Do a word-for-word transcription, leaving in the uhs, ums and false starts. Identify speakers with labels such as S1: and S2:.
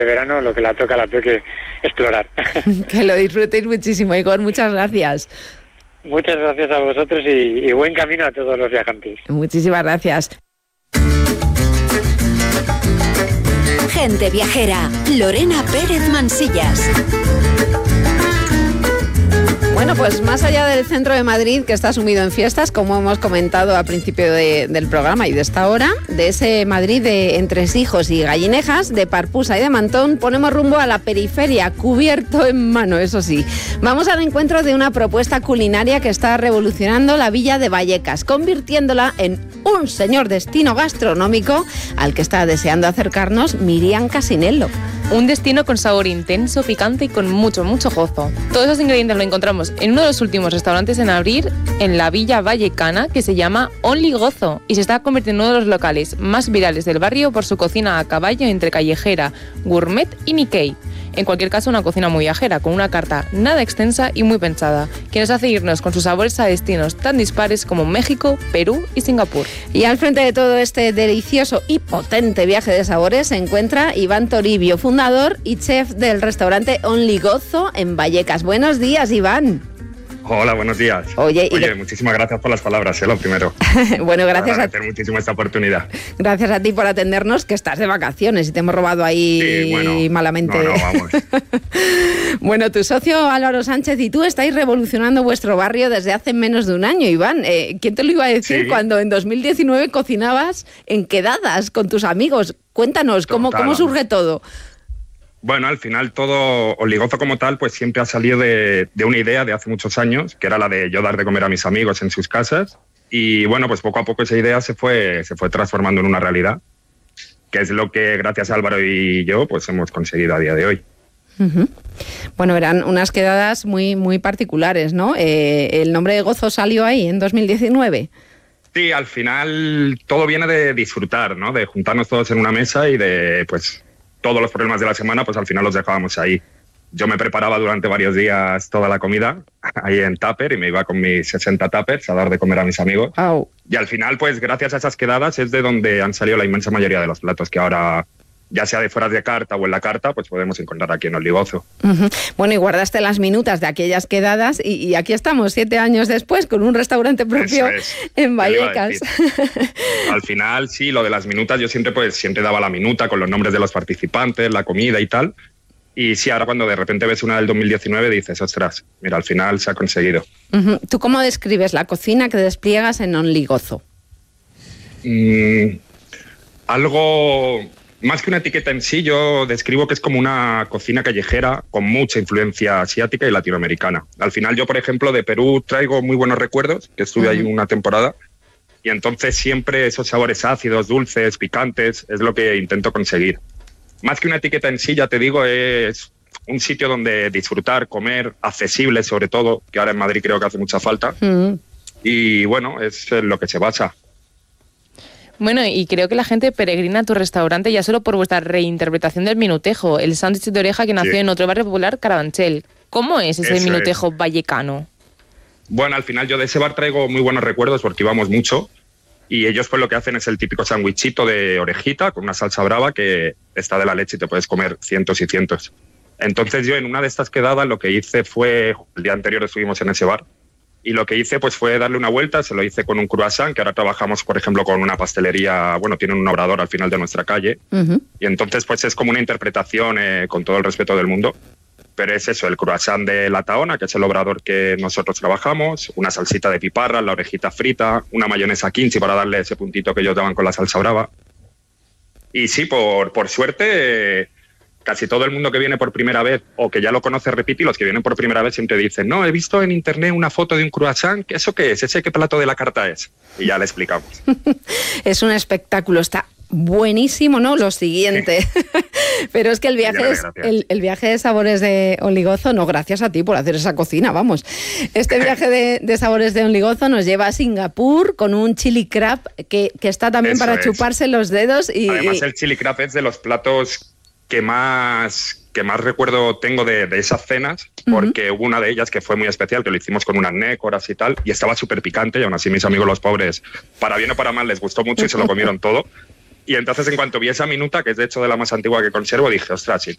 S1: de verano, lo que la toca, la toque explorar.
S2: Que lo disfrutéis muchísimo, Igor, muchas gracias.
S1: Muchas gracias a vosotros y, y buen camino a todos los viajantes.
S2: Muchísimas gracias.
S3: Gente viajera, Lorena Pérez Mansillas.
S2: Bueno, pues más allá del centro de Madrid, que está sumido en fiestas, como hemos comentado al principio de, del programa y de esta hora, de ese Madrid de entresijos y gallinejas, de Parpusa y de Mantón, ponemos rumbo a la periferia, cubierto en mano, eso sí. Vamos al encuentro de una propuesta culinaria que está revolucionando la villa de Vallecas, convirtiéndola en un señor destino gastronómico al que está deseando acercarnos Miriam Casinello.
S4: Un destino con sabor intenso, picante y con mucho, mucho gozo. Todos esos ingredientes lo encontramos en uno de los últimos restaurantes en abrir en la Villa Vallecana, que se llama Only Gozo, y se está convirtiendo en uno de los locales más virales del barrio por su cocina a caballo entre callejera, gourmet y Nikkei. En cualquier caso, una cocina muy viajera, con una carta nada extensa y muy pensada, que nos hace irnos con sus sabores a destinos tan dispares como México, Perú y Singapur.
S2: Y al frente de todo este delicioso y potente viaje de sabores se encuentra Iván Toribio, fundador y chef del restaurante Only Gozo en Vallecas. Buenos días, Iván.
S5: Hola, buenos días.
S2: Oye,
S5: Oye
S2: de...
S5: muchísimas gracias por las palabras, ¿eh? Lo primero.
S2: Bueno, gracias a
S5: ti. muchísimo esta oportunidad.
S2: Gracias a ti por atendernos, que estás de vacaciones y te hemos robado ahí
S5: sí, bueno,
S2: malamente.
S5: No, no, vamos.
S2: Bueno, tu socio Álvaro Sánchez y tú estáis revolucionando vuestro barrio desde hace menos de un año, Iván. Eh, ¿Quién te lo iba a decir sí. cuando en dos mil diecinueve cocinabas en quedadas con tus amigos? Cuéntanos, ¿cómo, ¿cómo surge todo?
S5: Bueno, al final todo Only Gozo como tal pues siempre ha salido de, de una idea de hace muchos años, que era la de yo dar de comer a mis amigos en sus casas. Y bueno, pues poco a poco esa idea se fue, se fue transformando en una realidad, que es lo que gracias a Álvaro y yo pues hemos conseguido a día de hoy.
S2: Uh-huh. Bueno, eran unas quedadas muy, muy particulares, ¿no? Eh, ¿El nombre de Gozo salió ahí en dos mil diecinueve?
S5: Sí, al final todo viene de disfrutar, ¿no? De juntarnos todos en una mesa y de pues... todos los problemas de la semana, pues al final los dejábamos ahí. Yo me preparaba durante varios días toda la comida ahí en tupper y me iba con mis sesenta tuppers a dar de comer a mis amigos.
S2: Oh.
S5: Y al final, pues gracias a esas quedadas es de donde han salido la inmensa mayoría de los platos que ahora, ya sea de fuera de carta o en la carta, pues podemos encontrar aquí en Only Gozo.
S2: Uh-huh. Bueno, y guardaste las minutas de aquellas quedadas y, y aquí estamos siete años después con un restaurante propio
S5: es,
S2: en Vallecas.
S5: Al final, sí, lo de las minutas, yo siempre pues siempre daba la minuta con los nombres de los participantes, la comida y tal. Y sí, ahora cuando de repente ves una del dos mil diecinueve dices, ostras, mira, al final se ha conseguido.
S2: Uh-huh. ¿Tú cómo describes la cocina que despliegas en Only Gozo?
S5: Mm, algo... Más que una etiqueta en sí, yo describo que es como una cocina callejera con mucha influencia asiática y latinoamericana. Al final yo, por ejemplo, de Perú traigo muy buenos recuerdos, que estuve uh-huh. ahí una temporada, y entonces siempre esos sabores ácidos, dulces, picantes, es lo que intento conseguir. Más que una etiqueta en sí, ya te digo, es un sitio donde disfrutar, comer, accesible sobre todo, que ahora en Madrid creo que hace mucha falta, uh-huh. y bueno, es en lo que se basa.
S4: Bueno, y creo que la gente peregrina a tu restaurante ya solo por vuestra reinterpretación del minutejo, el sándwich de oreja que nació sí. en otro barrio popular, Carabanchel. ¿Cómo es ese Eso minutejo es. vallecano?
S5: Bueno, al final yo de ese bar traigo muy buenos recuerdos porque íbamos mucho y ellos pues lo que hacen es el típico sándwichito de orejita con una salsa brava que está de la leche y te puedes comer cientos y cientos. Entonces yo en una de estas quedadas lo que hice fue, el día anterior estuvimos en ese bar, y lo que hice pues fue darle una vuelta, se lo hice con un croissant, que ahora trabajamos, por ejemplo, con una pastelería, bueno, tienen un obrador al final de nuestra calle, uh-huh. y entonces pues es como una interpretación eh, con todo el respeto del mundo, pero es eso, el croissant de la Tahona, que es el obrador que nosotros trabajamos, una salsita de piparra, la orejita frita, una mayonesa kimchi para darle ese puntito que ellos daban con la salsa brava. Y sí, por, por suerte... Eh, casi todo el mundo que viene por primera vez o que ya lo conoce repite, y los que vienen por primera vez siempre dicen, no, he visto en internet una foto de un croissant, ¿eso qué es? ¿Ese qué plato de la carta es? Y ya le explicamos.
S2: Es un espectáculo, está buenísimo, ¿no? Lo siguiente. Pero es que el viaje, es, el, el viaje de sabores de Only Gozo, no, gracias a ti por hacer esa cocina, vamos. Este viaje de, de sabores de Only Gozo nos lleva a Singapur con un chili crab que, que está también Eso para es. chuparse los dedos. Y
S5: además el chili crab es de los platos que más, que más recuerdo tengo de, de esas cenas, porque uh-huh. hubo una de ellas que fue muy especial, que lo hicimos con unas nécoras y tal, y estaba súper picante, y aún así mis amigos los pobres, para bien o para mal, les gustó mucho y se lo comieron todo. Y entonces en cuanto vi esa minuta, que es de hecho de la más antigua que conservo, dije, ostras, si